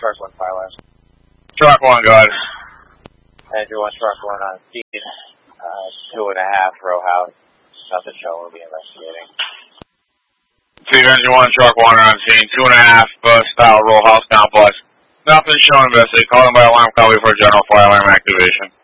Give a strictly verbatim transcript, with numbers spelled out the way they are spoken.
truck one fire alarm. Truck one, go ahead. Andrew one, truck one on scene. Uh, two and a half row house. Nothing shown. We'll be investigating. Steve, engine one, truck one on scene. Two and a half bus style row house complex. Nothing shown. Investigate. Calling by alarm call for general fire alarm activation.